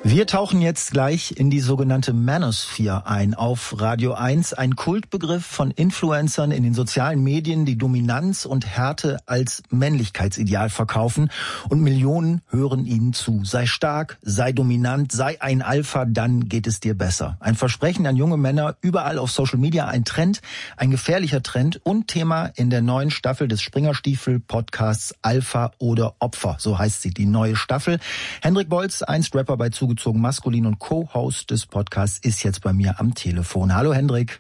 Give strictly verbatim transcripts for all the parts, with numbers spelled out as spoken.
Wir tauchen jetzt gleich in die sogenannte Manosphere ein auf Radio eins, ein Kultbegriff von Influencern in den sozialen Medien, die Dominanz und Härte als Männlichkeitsideal verkaufen und Millionen hören ihnen zu. Sei stark, sei dominant, sei ein Alpha, dann geht es dir besser. Ein Versprechen an junge Männer überall auf Social Media, ein Trend, ein gefährlicher Trend und Thema in der neuen Staffel des Springerstiefel-Podcasts Alpha oder Opfer, so heißt sie, die neue Staffel. Hendrik Bolz, einst Rapper bei Zugezogen Maskulin und Co-Host des Podcasts, ist jetzt bei mir am Telefon. Hallo Hendrik.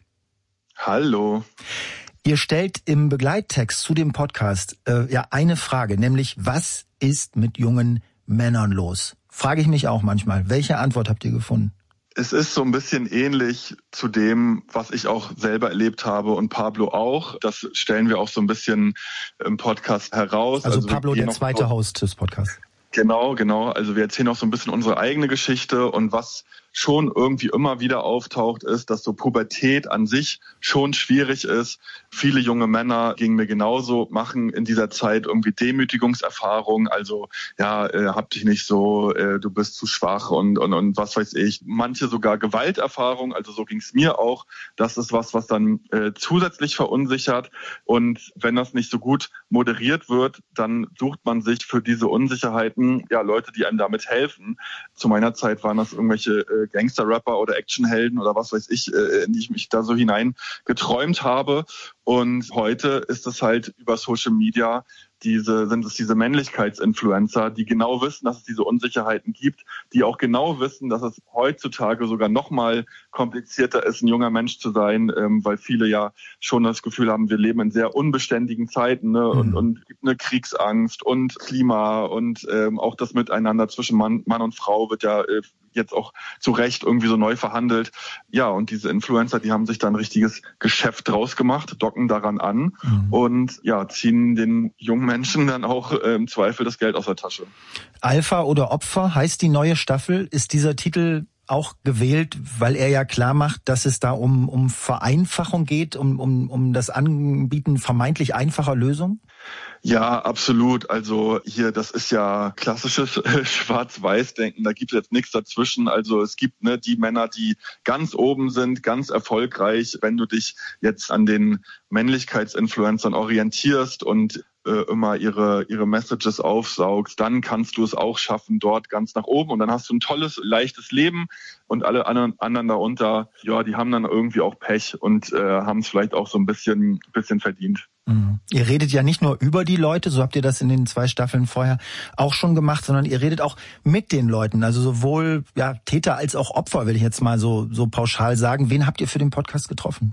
Hallo. Ihr stellt im Begleittext zu dem Podcast äh, ja eine Frage, nämlich was ist mit jungen Männern los? Frage ich mich auch manchmal. Welche Antwort habt ihr gefunden? Es ist so ein bisschen ähnlich zu dem, was ich auch selber erlebt habe und Pablo auch. Das stellen wir auch so ein bisschen im Podcast heraus. Also, also Pablo, der zweite Host des Podcasts. Genau, genau. Also wir erzählen auch so ein bisschen unsere eigene Geschichte und was schon irgendwie immer wieder auftaucht, ist, dass so Pubertät an sich schon schwierig ist. Viele junge Männer, ging mir genauso, machen in dieser Zeit irgendwie Demütigungserfahrungen. Also ja, äh, hab dich nicht so, äh, du bist zu schwach und, und und was weiß ich. Manche sogar Gewalterfahrungen. Also so ging es mir auch. Das ist was, was dann äh, zusätzlich verunsichert. Und wenn das nicht so gut moderiert wird, dann sucht man sich für diese Unsicherheiten ja Leute, die einem damit helfen. Zu meiner Zeit waren das irgendwelche äh, Gangster-Rapper oder Actionhelden oder was weiß ich, in die ich mich da so hinein geträumt habe. Und heute ist es halt über Social Media, diese, sind es diese Männlichkeitsinfluencer, die genau wissen, dass es diese Unsicherheiten gibt, die auch genau wissen, dass es heutzutage sogar noch mal komplizierter ist, ein junger Mensch zu sein, ähm, weil viele ja schon das Gefühl haben, wir leben in sehr unbeständigen Zeiten, ne? und, Mhm. und gibt eine Kriegsangst und Klima und ähm, auch das Miteinander zwischen Mann, Mann und Frau wird ja äh, jetzt auch zu Recht irgendwie so neu verhandelt. Ja, und diese Influencer, die haben sich da ein richtiges Geschäft draus gemacht, docken daran an mhm. und ja, ziehen den jungen Menschen dann auch äh, im Zweifel das Geld aus der Tasche. Alpha oder Opfer heißt die neue Staffel. Ist dieser Titel auch gewählt, weil er ja klar macht, dass es da um um Vereinfachung geht, um um um das Anbieten vermeintlich einfacher Lösungen? Ja, absolut. Also hier, das ist ja klassisches äh, Schwarz-Weiß-Denken. Da gibt es jetzt nichts dazwischen. Also es gibt ne die Männer, die ganz oben sind, ganz erfolgreich. Wenn du dich jetzt an den Männlichkeitsinfluencern orientierst und äh, immer ihre ihre Messages aufsaugst, dann kannst du es auch schaffen, dort ganz nach oben. Und dann hast du ein tolles, leichtes Leben. Und alle anderen, anderen darunter, ja, die haben dann irgendwie auch Pech und äh, haben es vielleicht auch so ein bisschen, bisschen verdient. Mhm. Ihr redet ja nicht nur über die Leute, so habt ihr das in den zwei Staffeln vorher auch schon gemacht, sondern ihr redet auch mit den Leuten, also sowohl ja Täter als auch Opfer, will ich jetzt mal so so pauschal sagen. Wen habt ihr für den Podcast getroffen?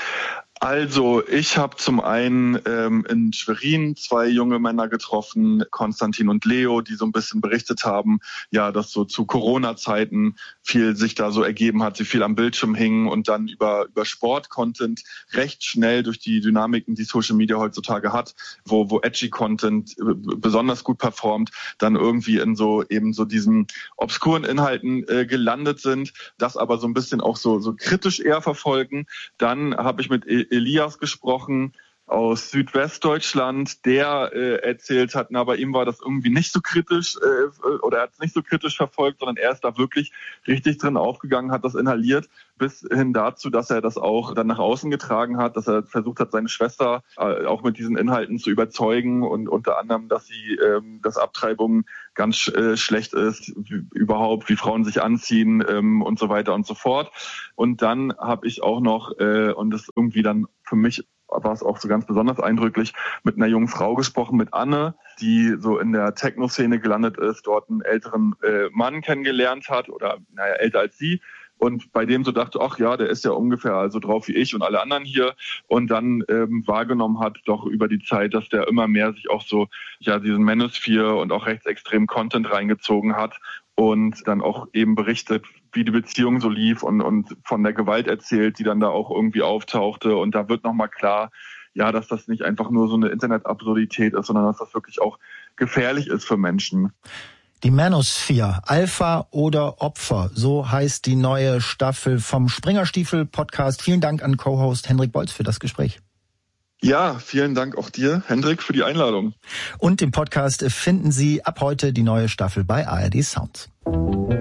Also ich habe zum einen ähm, in Schwerin zwei junge Männer getroffen, Konstantin und Leo, die so ein bisschen berichtet haben, ja, dass so zu Corona-Zeiten viel sich da so ergeben hat, sie viel am Bildschirm hingen und dann über über Sport-Content recht schnell durch die Dynamiken, die Social Media heutzutage hat, wo wo edgy Content besonders gut performt, dann irgendwie in so eben so diesen obskuren Inhalten äh, gelandet sind, das aber so ein bisschen auch so so kritisch eher verfolgen. Dann habe ich mit Elias gesprochen aus Südwestdeutschland, der äh, erzählt hat, na, bei ihm war das irgendwie nicht so kritisch äh, oder er hat es nicht so kritisch verfolgt, sondern er ist da wirklich richtig drin aufgegangen, hat das inhaliert, bis hin dazu, dass er das auch dann nach außen getragen hat, dass er versucht hat, seine Schwester äh, auch mit diesen Inhalten zu überzeugen und unter anderem, dass sie, ähm, dass Abtreibung ganz äh, schlecht ist, wie, überhaupt, wie Frauen sich anziehen ähm, und so weiter und so fort. Und dann habe ich auch noch, äh, und das irgendwie dann für mich war es auch so ganz besonders eindrücklich, mit einer jungen Frau gesprochen, mit Anne, die so in der Techno-Szene gelandet ist, dort einen älteren äh, Mann kennengelernt hat oder naja, älter als sie. Und bei dem so dachte, ach ja, der ist ja ungefähr also drauf wie ich und alle anderen hier. Und dann ähm, wahrgenommen hat doch über die Zeit, dass der immer mehr sich auch so ja diesen Manosphere und auch rechtsextremen Content reingezogen hat und dann auch eben berichtet, wie die Beziehung so lief und, und von der Gewalt erzählt, die dann da auch irgendwie auftauchte. Und da wird nochmal klar, ja, dass das nicht einfach nur so eine Internetabsurdität ist, sondern dass das wirklich auch gefährlich ist für Menschen. Die Manosphere, Alpha oder Opfer, so heißt die neue Staffel vom Springerstiefel-Podcast. Vielen Dank an Co-Host Hendrik Bolz für das Gespräch. Ja, vielen Dank auch dir, Hendrik, für die Einladung. Und im Podcast finden Sie ab heute die neue Staffel bei A R D Sound.